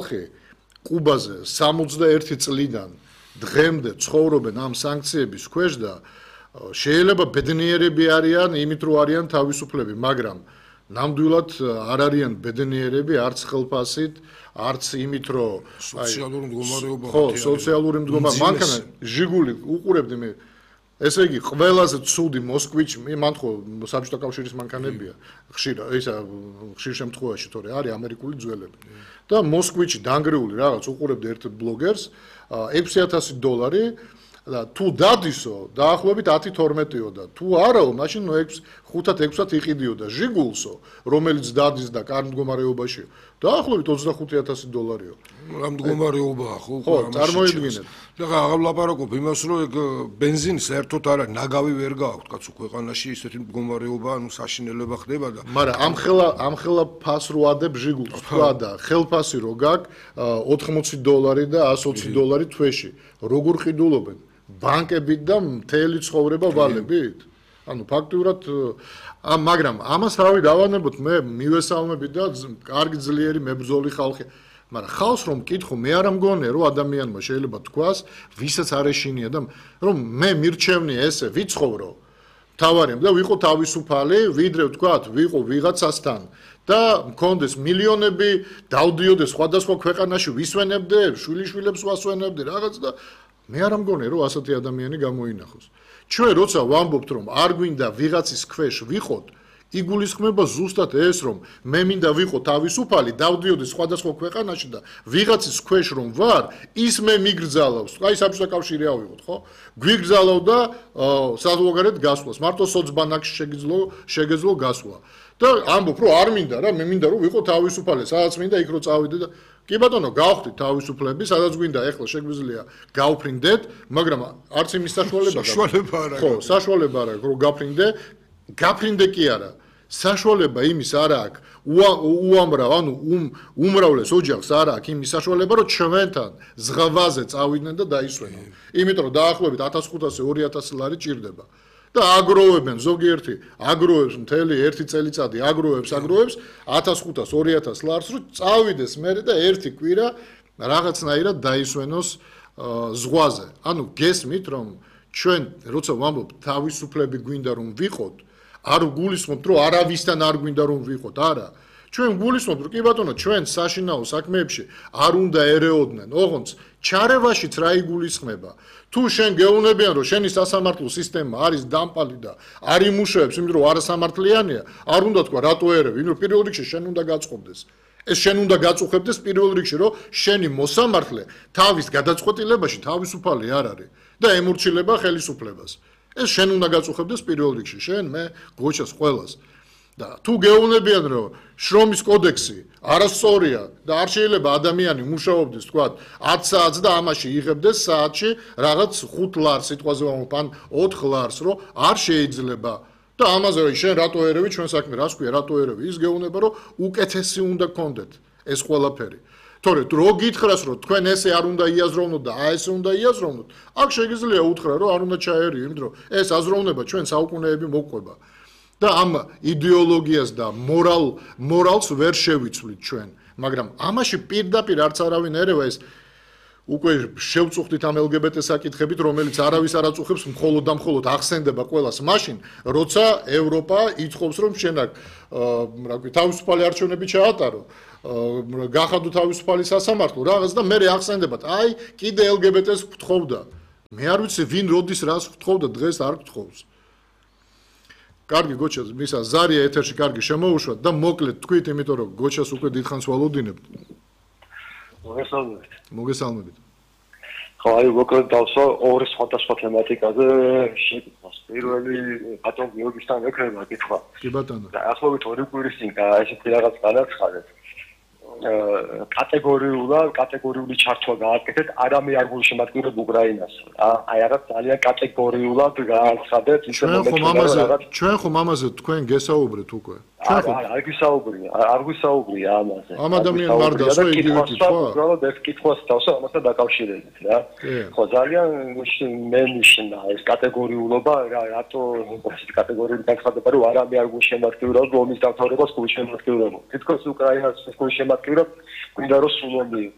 ხალხი კუბაზე 61 წლიდან დღემდე ცხოვრობენ ამ სანქციების ქვეშ და შეიძლება ბედნიერები არიან იმით რომ არიან თავისუფლები, მაგრამ ნამდვილად არ არიან ბედნიერები არც ხელფასით, არც იმით რომ სოციალური მდგომარეობა ხო, სოციალური მდგომარეობა მანქანა ჟიგული უყურებდი მე ესე იგი ყველაზე ცუდი მოსკვიჩი მან ხო საბჭოთა კავშირის მანქანებია ხშირ შემთხვევაში თორე არის ამერიკული ძველები და მოსკვიჩი დანგრეული რაღაც უყურებდი ერთ ბლოგერს $6000 და თუ დადისო დაახლოებით 10-12-ო და თუ არაო მაშინ 5-6-ად იყიდიოდა ჟიგულსო რომელიც დადის და კარგ მდგომარეობაშია დაახლოებით $25000-ო რა მდგომარეობაა ხო წარმოიდგინეთ და აღავლაპარაკობ იმას რომ ეგ ბენზინი საერთოდ არა ნაგავი ვერ გააქვთ კაცო ქვეყანაში ისეთი მდგომარეობა ანუ საშინელება ხდება და მაგრამ ამ ხელა ფას რო ადებ ჟიგულს თქვა და ხელფასი რო გაქვს $80 და $120 თვეში როგორ ყიდულობენ ბანკებით და მთელი ცხოვრება ვალებით ანუ ფაქტურად მაგრამ ამას რავი დავანებოთ მე მივესალმებით და კარგი ძლიერი მებრძოლი ხალხი მაგრამ ხალხს რომ მკითხო მე არ ამგონია რომ ადამიანმა შეიძლება თქვას ვისაც არ ეშინია და რომ მე მირჩევნი ესე ვიცხოვრო თავარიამ და ვიყო თავისუფალი ვიდრე ვთქვათ ვიყო ვიღაცასთან და მქონდეს მილიონები დავდიოდეს სხვადასხვა ქვეყანაში ვისვენებდე შვილიშვილებს ვასვენებდე რაღაც და მე არ ამგონია რომ ასეთი ადამიანი გამოინახოს ჩვენ როცა ვამბობთ რომ არ გვინდა ვიღაცის ქვეშ ვიყოთ იგულისხმება ზუსტად ეს რომ მე მინდა ვიყო თავისუფალი დავდიოდი სხვადასხვა ქვეყანაში და ვიღაცის ქვეშ რომ ვარ ის მე მიგრძალავს აი საბჭოთა კავშირი ავიღოთ ხო გვიგრძალავდა საზღვარგარეთ გასვლას მარტო სოცბანაკში შეგეძლო გასვლა და ამბობ რომ არ მინდა რა მე მინდა რომ ვიყო თავისუფალი სადაც მინდა იქ რო წავიდე და კი ბატონო გავხდით თავისუფლები სადაც გვინდა ეხლა შეგვიძლია გავფრინდეთ მაგრამ არც იმის საშუალება არა ხო საშუალება არა რომ გაფრინდე კი არა საშუალება იმის არ აქვს უამრავ ანუ უმრავლეს ოჯახს არ აქვს იმის საშუალება რომ ჩვენთან ზღვაზე წავიდნენ და დაისვენონ იმიტომ რომ დაახლოებით 1500-2000 ლარი ჭირდება და აგროვებენ ზოგიერთი აგროვებს მთელი ერთი წელიწადი აგროვებს 1500-2000 ლარს რომ წავიდეს მერე და ერთი კვირა რაღაცნაირად დაისვენოს ზღვაზე ანუ გესმით რომ ჩვენ როცა ვამბობ თავისუფლები გვინდა რომ ვიყოთ არ გულისხმობთ რომ არავისთან არ გვინდა რომ ვიყოთ არა ჩვენ გულისხმობთ რომ კი ბატონო ჩვენ საშინაო საქმეებში არ უნდა ერეოდნენ ოღონდ ჩარევაშიც რა იგულისხმება თუ შენ გეუბნებიან რომ შენი სასამართლო სისტემა არის დამპალი და არ იმუშავებს იმიტომ რომ არასამართლიანია არ უნდა თქვა რატო ერევი იმიტომ რომ პირველ რიგში შენ უნდა გაწყობდეს ეს შენ უნდა გაწუხებდეს პირველ რიგში რომ შენი მოსამართლე თავის გადაწყვეტილებაში თავისუფალი არ არის და ემორჩილება ხელისუფლებას ეს შენ უნდა გაწუხებდეს პირველ რიგში შენ მე გოჩას ყველას და თუ გეუბნებიან რომ შრომის კოდექსი არასწორია და არ შეიძლება ადამიანი მუშაობდეს თქვა 10 საათს და ამაში იღებდეს საათში რაღაც 5 ლარს სიტყვაზე ვამბობ ან 4 ლარს რომ არ შეიძლება და ამაზე რომ შენ რატო ერევი ჩვენ საქმე რას ქვია რატო ერევი ის გეუბნება რომ უკეთესი უნდა გქონდეთ ეს ყველაფერი თორე რო გითხრას რომ თქვენ ესე არ უნდა იაზროვნოთ და ესე უნდა იაზროვნოთ აქ შეგიძლია უთხრა რომ არ უნდა ჩაერიო იმიტომ რომ ეს აზროვნება ჩვენ საუკუნეები მოყვება და ამ იდეოლოგიას და მორალს ვერ შევიცვლით ჩვენ მაგრამ ამაში პირდაპირ არც არავინ ერევა ეს უკვე შევწუხდით ამ LGBT საკითხებით რომელიც არავის არ აწუხებს მხოლოდ და მხოლოდ ახსენდება ყველას მაშინ როცა ევროპა ითხოვს რომ შენ აქ რა ქვია თავისუფალი არჩევნები ჩაატარო გახადო თავისუფალი სასამართლო რაღაც და მე ახსენდებათ აი კიდე LGBT-ს გთხოვდა მე არ ვიცი ვინ როდის რას გთხოვდა დღეს არ გთხოვს კარგი გოჩა მისა ზარია ეთერში კარგი შემოუშვათ და მოკლედ თქვით იმიტომ რომ გოჩას უკვე დიდხანს ვალოდინებთ მოგესალმებით ხო აი მოკლედ დავსვა ორი სხვადასხვა თემატიკაზე შეკითხვას პირველი ბატონ გიორგისთან ეკრება კითხვა კი ბატონო და ახლობით ორი კვირის წინ ესეთი რაღაც განაცხადეთ კატეგორიული ჩართვა გააკეთეთ არამე არ გულშემატკივრებ უკრაინას აი არა ძალიან კატეგორიულად გააცხადეთ ჩვენ ხომ ამაზე თქვენ გესაუბრეთ უკვე არ გვისაუბრია ამაზე ამ ადამიანს არ დასვა იგივე კითხვა უბრალოდ ეს კითხვას დავსვა ამასთან დაკავშირებით რა ხო ძალიან მე ნიშნა ეს კატეგორიულობა რატო ეს კატეგორიული განცხადება რომ არამე არ გულშემატკივრებ ომის დამთავრებას გულშემატკივრებ თითქოს უკრაინას გულშემატკივრებ გვინდა რომ სულონი